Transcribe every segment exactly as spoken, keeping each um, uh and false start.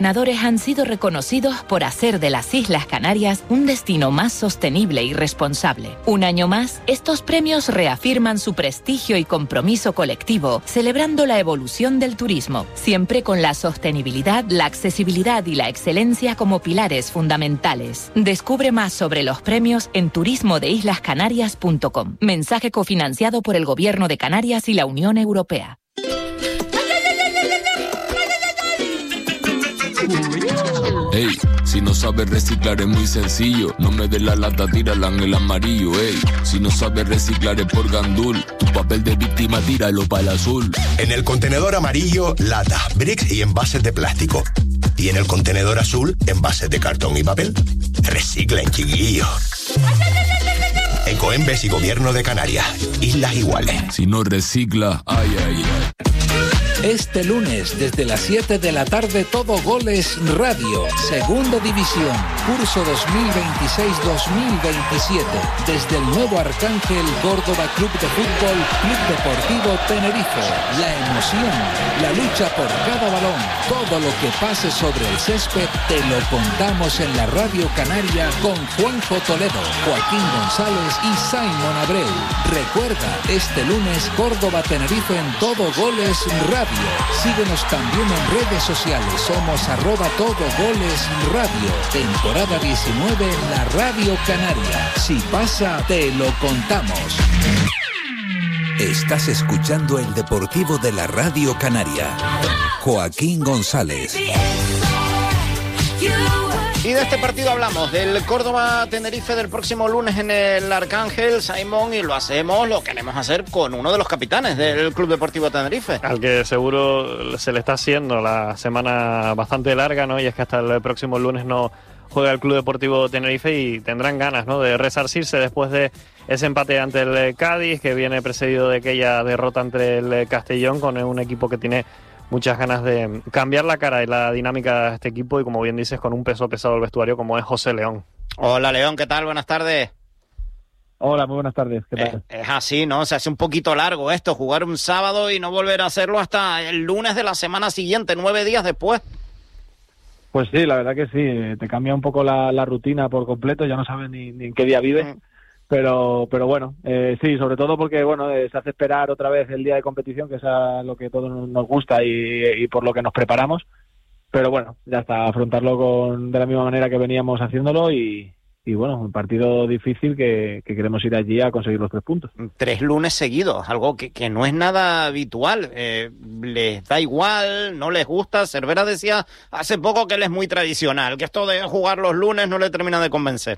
Ganadores han sido reconocidos por hacer de las Islas Canarias un destino más sostenible y responsable. Un año más, estos premios reafirman su prestigio y compromiso colectivo, celebrando la evolución del turismo, siempre con la sostenibilidad, la accesibilidad y la excelencia como pilares fundamentales. Descubre más sobre los premios en turismo de islas canarias punto com. Mensaje cofinanciado por el Gobierno de Canarias y la Unión Europea. Ey, si no sabes reciclar es muy sencillo. No me des la lata, tírala en el amarillo. Ey, si no sabes reciclar es por gandul. Tu papel de víctima tíralo para el azul. En el contenedor amarillo, lata, bricks y envases de plástico. Y en el contenedor azul, envases de cartón y papel. Reciclen, chiquillos. Ecoembes y Gobierno de Canarias. Islas iguales. Si no recicla, ay, ay, ay. Este lunes, desde las siete de la tarde, Todo Goles Radio, Segunda División, curso dos mil veintiséis dos mil veintisiete, desde el nuevo Arcángel Córdoba Club de Fútbol, Club Deportivo Tenerife. La emoción, la lucha por cada balón, todo lo que pase sobre el césped, te lo contamos en la Radio Canaria con Juanjo Toledo, Joaquín González y Simon Abreu. Recuerda, este lunes, Córdoba Tenerife en Todo Goles Radio. Síguenos también en redes sociales. Somos arroba Todo Goles Radio. Temporada diecinueve en la Radio Canaria. Si pasa, te lo contamos. Estás escuchando el Deportivo de la Radio Canaria. Joaquín González. Y de este partido hablamos, del Córdoba-Tenerife del próximo lunes en el Arcángel, Simón, y lo hacemos, lo queremos hacer con uno de los capitanes del Club Deportivo Tenerife. Al que seguro se le está haciendo la semana bastante larga, ¿no? Y es que hasta el próximo lunes no juega el Club Deportivo Tenerife y tendrán ganas, ¿no?, de resarcirse después de ese empate ante el Cádiz, que viene precedido de aquella derrota ante el Castellón, con un equipo que tiene muchas ganas de cambiar la cara y la dinámica de este equipo y, como bien dices, con un peso pesado el vestuario como es José León. Hola, León, ¿qué tal? Buenas tardes. Hola, muy buenas tardes, ¿qué tal? Es, es así, ¿no? Se hace un poquito largo esto, jugar un sábado y no volver a hacerlo hasta el lunes de la semana siguiente, nueve días después. Pues sí, la verdad que sí, te cambia un poco la, la rutina por completo, ya no sabes ni, ni en qué día vives. Mm. Pero pero bueno, eh, sí, sobre todo porque bueno eh, se hace esperar otra vez el día de competición, que es a lo que todos nos gusta y, y por lo que nos preparamos. Pero bueno, ya está, afrontarlo con de la misma manera que veníamos haciéndolo y, y bueno, un partido difícil que, que queremos ir allí a conseguir los tres puntos. Tres lunes seguidos, algo que, que no es nada habitual. Eh, ¿Les da igual? ¿No les gusta? Cervera decía hace poco que él es muy tradicional, que esto de jugar los lunes no le termina de convencer.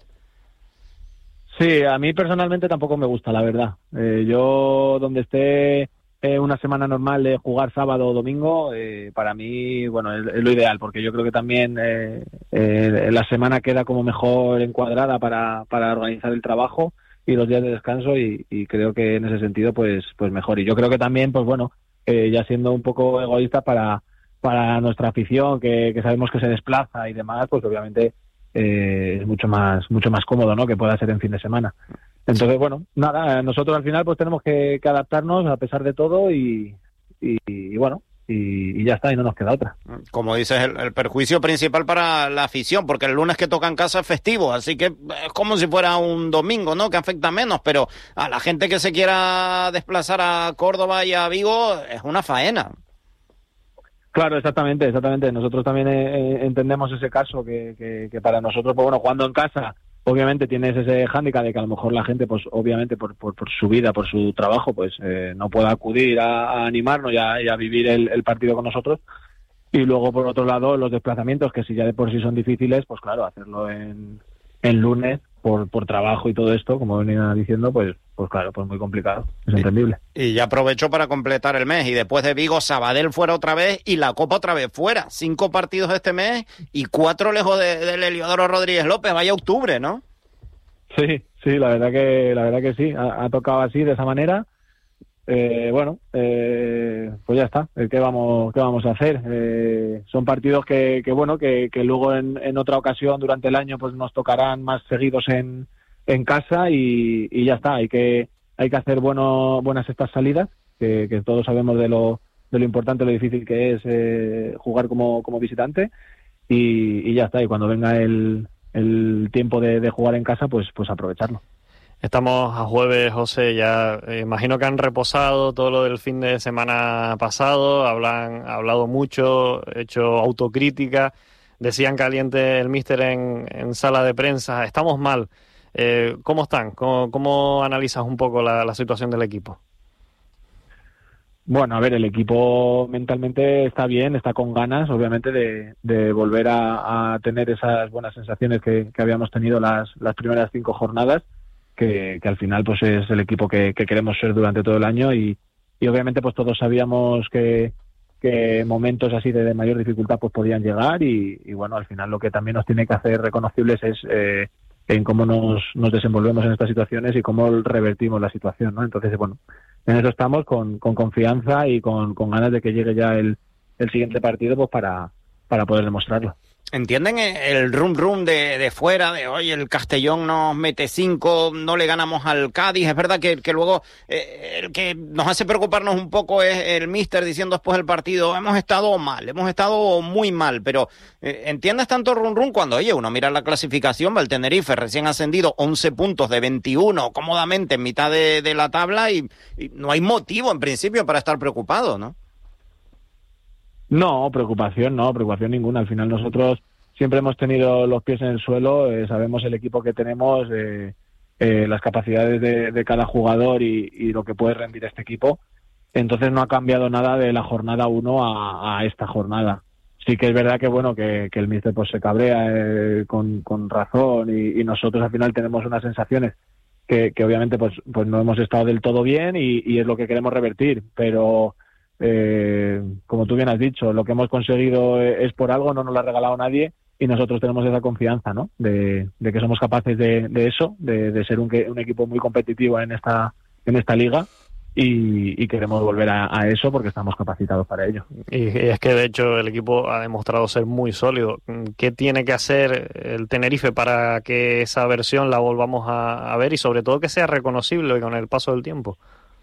Sí, a mí personalmente tampoco me gusta, la verdad. Eh, yo, donde esté eh, una semana normal de jugar sábado o domingo, eh, para mí, bueno, es, es lo ideal, porque yo creo que también eh, eh, la semana queda como mejor encuadrada para, para organizar el trabajo y los días de descanso, y, y creo que en ese sentido, pues, pues mejor. Y yo creo que también, pues bueno, eh, ya siendo un poco egoísta para, para nuestra afición, que, que sabemos que se desplaza y demás, pues obviamente Eh, es mucho más mucho más cómodo, ¿no?, que pueda ser en fin de semana. Entonces, bueno, nada, nosotros al final pues tenemos que, que adaptarnos a pesar de todo y, y, y bueno, y, y ya está, y no nos queda otra. Como dices, el, el perjuicio principal para la afición, porque el lunes que toca en casa es festivo, así que es como si fuera un domingo, ¿no?, que afecta menos, pero a la gente que se quiera desplazar a Córdoba y a Vigo es una faena. Claro, exactamente, exactamente. Nosotros también eh, entendemos ese caso, que, que, que para nosotros, pues bueno, jugando en casa, obviamente tienes ese hándicap de que a lo mejor la gente, pues obviamente por, por, por su vida, por su trabajo, pues eh, no pueda acudir a, a animarnos y a, y a vivir el, el partido con nosotros. Y luego, por otro lado, los desplazamientos, que si ya de por sí son difíciles, pues claro, hacerlo en, en lunes, por, por trabajo y todo esto, como venía diciendo, pues pues claro, pues muy complicado, es entendible. Y, y ya aprovecho para completar el mes, y después de Vigo, Sabadell fuera otra vez y la Copa otra vez fuera. Cinco partidos este mes y cuatro lejos de, del Heliodoro Rodríguez López. Vaya octubre, ¿no? Sí, sí, la verdad que la verdad que sí, ha, ha tocado así, de esa manera. Eh, bueno, eh, pues ya está. ¿Qué vamos, qué vamos a hacer? Eh, son partidos que, que bueno, que, que luego en, en otra ocasión durante el año pues nos tocarán más seguidos en, en casa y, y ya está. Hay que hay que hacer bueno, buenas estas salidas, que, que todos sabemos de lo de lo importante, lo difícil que es eh, jugar como, como visitante. y, y ya está. Y cuando venga el, el tiempo de, de jugar en casa, pues, pues aprovecharlo. Estamos a jueves, José, ya eh, imagino que han reposado todo lo del fin de semana pasado, hablan, hablado mucho, hecho autocrítica, decían caliente el míster en, en sala de prensa, estamos mal. Eh, ¿Cómo están? ¿Cómo, cómo analizas un poco la, la situación del equipo? Bueno, a ver, el equipo mentalmente está bien, está con ganas, obviamente, de, de volver a, a tener esas buenas sensaciones que, que habíamos tenido las, las primeras cinco jornadas. Que, que al final pues es el equipo que, que queremos ser durante todo el año y, y obviamente pues todos sabíamos que, que momentos así de, de mayor dificultad pues podían llegar y, y bueno, al final lo que también nos tiene que hacer reconocibles es eh, en cómo nos, nos desenvolvemos en estas situaciones y cómo revertimos la situación, ¿no? Entonces, bueno, en eso estamos con, con confianza y con, con ganas de que llegue ya el, el siguiente partido pues para, para poder demostrarlo. ¿Entienden el rum rum de, de fuera? De hoy el Castellón nos mete cinco, no le ganamos al Cádiz. Es verdad que, que luego eh, el que nos hace preocuparnos un poco es el míster diciendo después del partido, hemos estado mal, hemos estado muy mal. Pero eh, ¿entiendes tanto rum rum cuando, oye, uno mira la clasificación, va el Tenerife recién ascendido, once puntos de veintiuno, cómodamente en mitad de, de la tabla y, y no hay motivo en principio para estar preocupado, ¿no? No, preocupación no, preocupación ninguna. Al final nosotros siempre hemos tenido los pies en el suelo, eh, sabemos el equipo que tenemos, eh, eh, las capacidades de, de cada jugador y, y lo que puede rendir este equipo. Entonces no ha cambiado nada de la jornada uno a, a esta jornada. Sí que es verdad que bueno que, que el míster pues se cabrea eh, con, con razón y, y nosotros al final tenemos unas sensaciones que, que obviamente pues, pues no hemos estado del todo bien y, y es lo que queremos revertir, pero Eh, como tú bien has dicho, lo que hemos conseguido es por algo, no nos lo ha regalado nadie y nosotros tenemos esa confianza, ¿no? De, de que somos capaces de, de eso, de, de ser un, un equipo muy competitivo en esta en esta liga y, y queremos volver a, a eso porque estamos capacitados para ello. Y es que de hecho el equipo ha demostrado ser muy sólido. ¿Qué tiene que hacer el Tenerife para que esa versión la volvamos a, a ver y sobre todo que sea reconocible con el paso del tiempo?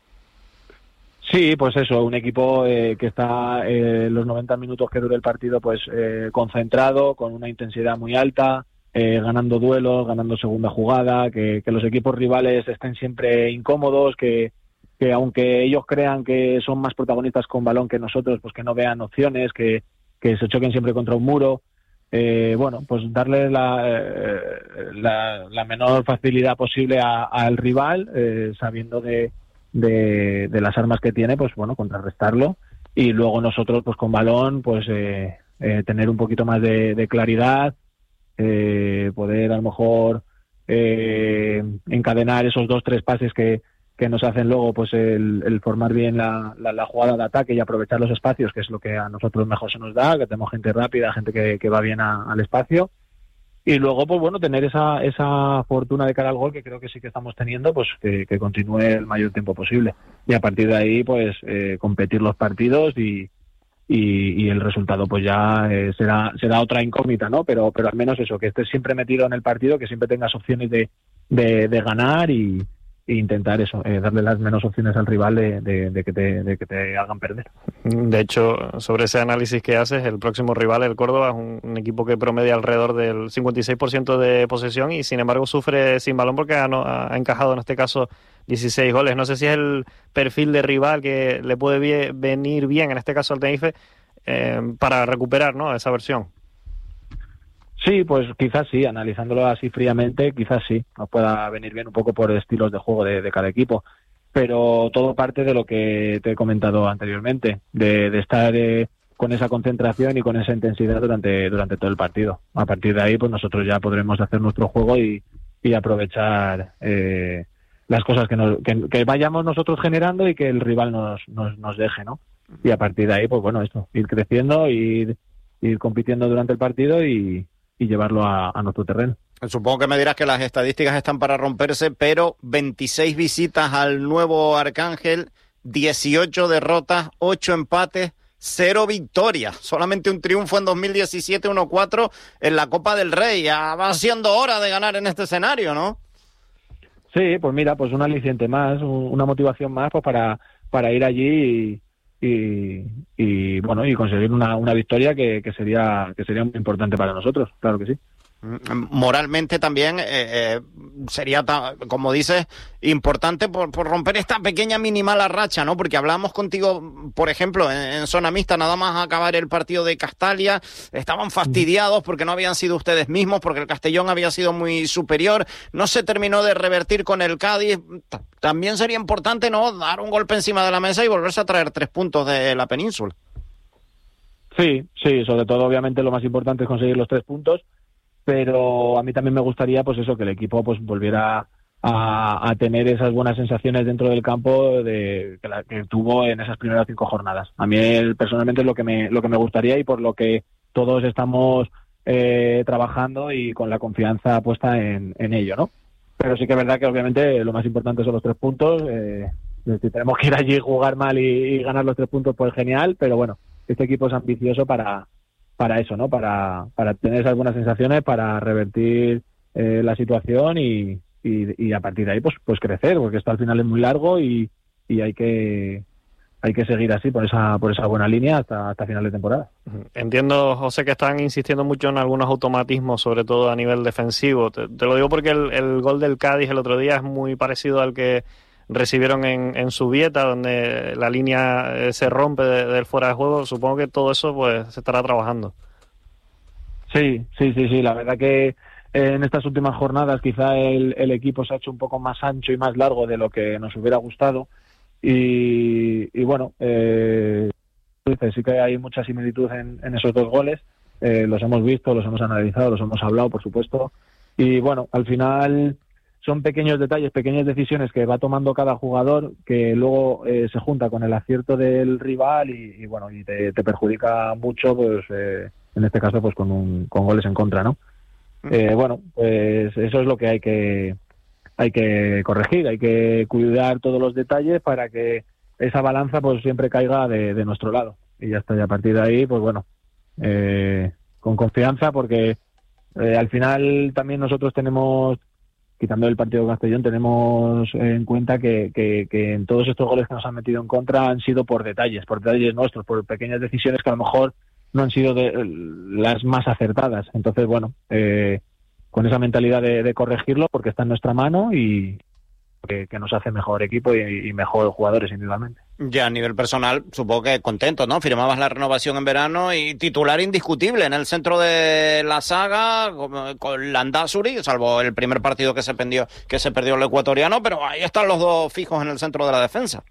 Sí, pues eso, un equipo eh, que está eh, los noventa minutos que dure el partido pues eh, concentrado, con una intensidad muy alta, eh, ganando duelos, ganando segunda jugada, que, que los equipos rivales estén siempre incómodos, que, que aunque ellos crean que son más protagonistas con balón que nosotros, pues que no vean opciones, que, que se choquen siempre contra un muro. Eh, bueno, pues darle la, eh, la, la menor facilidad posible a, al rival, eh, sabiendo de De, de las armas que tiene, pues bueno, contrarrestarlo y luego nosotros pues con balón pues eh, eh, tener un poquito más de, de claridad, eh, poder a lo mejor eh, encadenar esos dos tres pases que, que nos hacen luego pues el, el formar bien la, la, la jugada de ataque y aprovechar los espacios, que es lo que a nosotros mejor se nos da, que tenemos gente rápida, gente que, que va bien a, al espacio. Y luego, pues bueno, tener esa esa fortuna de cara al gol, que creo que sí que estamos teniendo, pues que, que continúe el mayor tiempo posible. Y a partir de ahí, pues eh, competir los partidos y, y, y el resultado pues ya eh, será será otra incógnita, ¿no? Pero pero al menos eso, que estés siempre metido en el partido, que siempre tengas opciones de, de, de ganar y, e intentar eso, eh, darle las menos opciones al rival de, de, de, que te, de que te hagan perder. De hecho, sobre ese análisis que haces, el próximo rival, el Córdoba, es un, un equipo que promedia alrededor del cincuenta y seis por ciento de posesión y sin embargo sufre sin balón porque ha, no, ha encajado en este caso dieciséis goles. No sé si es el perfil de rival que le puede bien, venir bien, en este caso al Tenerife, eh, para recuperar, ¿no?, esa versión. Sí, pues quizás sí, analizándolo así fríamente, quizás sí, nos pueda venir bien un poco por estilos de juego de, de cada equipo, pero todo parte de lo que te he comentado anteriormente, de, de estar eh, con esa concentración y con esa intensidad durante durante todo el partido. A partir de ahí, pues nosotros ya podremos hacer nuestro juego y, y aprovechar eh, las cosas que, nos, que, que vayamos nosotros generando y que el rival nos, nos, nos deje, ¿no? Y a partir de ahí, pues bueno, esto, ir creciendo, ir, ir compitiendo durante el partido y y llevarlo a, a nuestro terreno. Supongo que me dirás que las estadísticas están para romperse, pero veintiséis visitas al nuevo Arcángel, dieciocho derrotas, ocho empates, cero victorias. Solamente un triunfo en dos mil diecisiete, uno cuatro en la Copa del Rey. Ya va siendo hora de ganar en este escenario, ¿no? Sí, pues mira, pues un aliciente más, un, una motivación más pues para, para ir allí y, y bueno, y conseguir una, una victoria que, que sería que sería muy importante para nosotros, claro que sí. Moralmente también eh, eh, sería, ta, como dices, importante por, por romper esta pequeña mínima racha, ¿no? Porque hablamos contigo, por ejemplo, en, en zona mixta, nada más acabar el partido de Castalia, estaban fastidiados porque no habían sido ustedes mismos, porque el Castellón había sido muy superior, no se terminó de revertir con el Cádiz. También sería importante, ¿no?, dar un golpe encima de la mesa y volverse a traer tres puntos de la península. Sí, sí, sobre todo obviamente lo más importante es conseguir los tres puntos, pero a mí también me gustaría, pues eso, que el equipo pues volviera a, a tener esas buenas sensaciones dentro del campo de que, la, que tuvo en esas primeras cinco jornadas. A mí personalmente es lo que me lo que me gustaría y por lo que todos estamos eh, trabajando y con la confianza puesta en, en ello, ¿no? Pero sí que es verdad que obviamente lo más importante son los tres puntos. Eh, si tenemos que ir allí y jugar mal y, y ganar los tres puntos, pues genial, pero bueno, este equipo es ambicioso para para eso, ¿no? Para, para tener esas buenas sensaciones, para revertir eh, la situación y, y, y a partir de ahí pues pues crecer, porque esto al final es muy largo y, y hay que hay que seguir así por esa por esa buena línea hasta hasta final de temporada. Entiendo, José, que están insistiendo mucho en algunos automatismos, sobre todo a nivel defensivo. Te, te lo digo porque el, el gol del Cádiz el otro día es muy parecido al que recibieron en, en Zubieta, donde la línea eh, se rompe de, del fuera de juego. Supongo que todo eso pues se estará trabajando. Sí, sí, sí, sí. La verdad que eh, en estas últimas jornadas quizá el, el equipo se ha hecho un poco más ancho y más largo de lo que nos hubiera gustado. Y, y bueno, eh, sí que hay mucha similitud en, en esos dos goles. Eh, los hemos visto, los hemos analizado, los hemos hablado, por supuesto. Y bueno, al final son pequeños detalles, pequeñas decisiones que va tomando cada jugador que luego eh, se junta con el acierto del rival y, y bueno, y te, te perjudica mucho, pues eh, en este caso pues con un, con goles en contra, ¿no? Eh, bueno, pues eso es lo que hay que hay que corregir, hay que cuidar todos los detalles para que esa balanza pues siempre caiga de, de nuestro lado y ya está, y a partir de ahí pues bueno, eh, con confianza porque eh, al final también nosotros tenemos, quitando el partido de Castellón, tenemos en cuenta que, que, que en todos estos goles que nos han metido en contra han sido por detalles, por detalles nuestros, por pequeñas decisiones que a lo mejor no han sido de, las más acertadas. Entonces, bueno, eh, con esa mentalidad de, de corregirlo, porque está en nuestra mano y que, que nos hace mejor equipo y, y mejor jugadores individualmente. Ya a nivel personal, supongo que contento, ¿no? Firmabas la renovación en verano y titular indiscutible en el centro de la saga con, con Landázuri, salvo el primer partido que se perdió, que se perdió el ecuatoriano, pero ahí están los dos fijos en el centro de la defensa.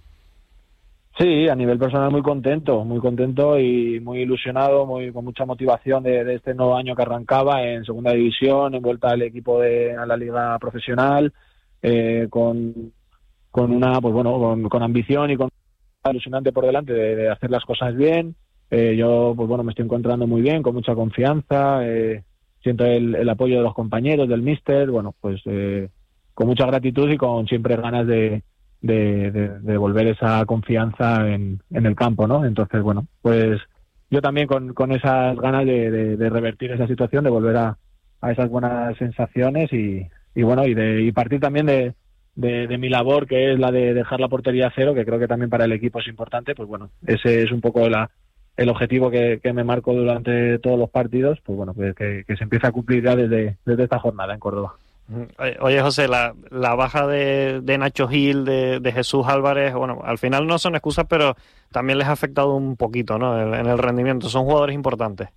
Sí, a nivel personal muy contento, muy contento y muy ilusionado, muy con mucha motivación de, de este nuevo año que arrancaba en segunda división, en vuelta al equipo de a la liga profesional, eh, con con una pues bueno con, con ambición y con ilusionante por delante de, de hacer las cosas bien. Eh, yo pues bueno me estoy encontrando muy bien, con mucha confianza, eh, siento el, el apoyo de los compañeros, del míster, bueno pues eh, con mucha gratitud y con siempre ganas de De, de, de devolver esa confianza en, en el campo, ¿no? Entonces, bueno, pues yo también con, con esas ganas de, de, de revertir esa situación, de volver a, a esas buenas sensaciones y, y bueno, y de y partir también de, de, de mi labor, que es la de dejar la portería a cero, que creo que también para el equipo es importante, pues bueno, ese es un poco la, el objetivo que, que me marco durante todos los partidos, pues bueno, pues que, que se empiece a cumplir ya desde, desde esta jornada en Córdoba. Oye, José, la, la baja de, de Nacho Gil, de, de Jesús Álvarez, bueno, al final no son excusas, pero también les ha afectado un poquito, ¿no?, en, en el rendimiento. Son jugadores importantes.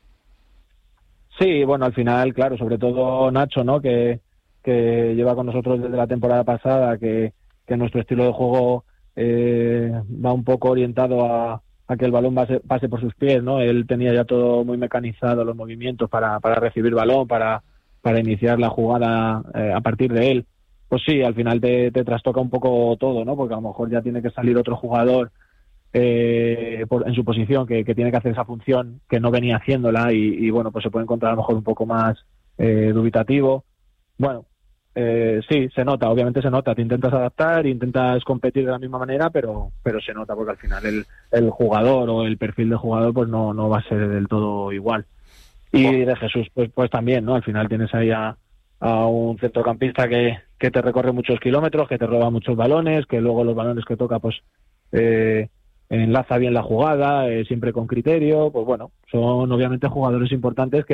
Sí, bueno, al final, claro, sobre todo Nacho, ¿no?, que, que lleva con nosotros desde la temporada pasada, que, que nuestro estilo de juego eh, va un poco orientado a, a que el balón pase, pase por sus pies, ¿no? Él tenía ya todo muy mecanizado, los movimientos para, para recibir balón, para para iniciar la jugada eh, a partir de él. Pues sí, al final te, te trastoca un poco todo, ¿no? Porque a lo mejor ya tiene que salir otro jugador eh, por, en su posición que, que tiene que hacer esa función que no venía haciéndola y, y bueno, pues se puede encontrar a lo mejor un poco más eh, dubitativo. Bueno, eh, sí, se nota, obviamente se nota. Te intentas adaptar, intentas competir de la misma manera, pero pero se nota porque al final el, el jugador o el perfil de jugador pues no, no va a ser del todo igual. Y de Jesús, pues pues también, ¿no? Al final tienes ahí a, a un centrocampista que, que te recorre muchos kilómetros, que te roba muchos balones, que luego los balones que toca, pues eh, enlaza bien la jugada, eh, siempre con criterio, pues bueno, son obviamente jugadores importantes que